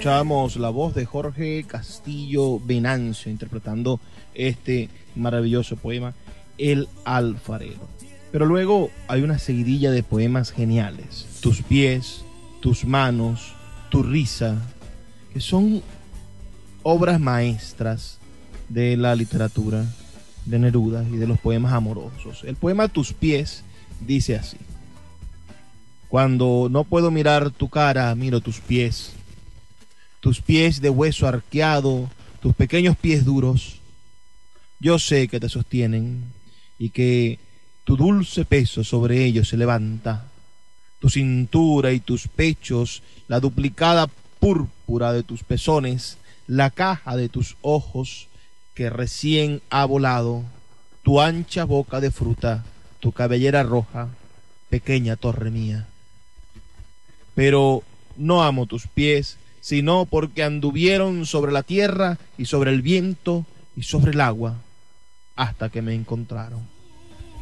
escuchábamos la voz de Jorge Castillo Venancio interpretando este maravilloso poema, El Alfarero. Pero luego hay una seguidilla de poemas geniales. Tus pies, tus manos, tu risa, que son obras maestras de la literatura de Neruda y de los poemas amorosos. El poema Tus pies dice así: cuando no puedo mirar tu cara, miro tus pies de hueso arqueado, tus pequeños pies duros. Yo sé que te sostienen y que tu dulce peso sobre ellos se levanta. Tu cintura y tus pechos, la duplicada púrpura de tus pezones, la caja de tus ojos que recién ha volado, tu ancha boca de fruta, tu cabellera roja, pequeña torre mía. Pero no amo tus pies, sino porque anduvieron sobre la tierra y sobre el viento y sobre el agua hasta que me encontraron.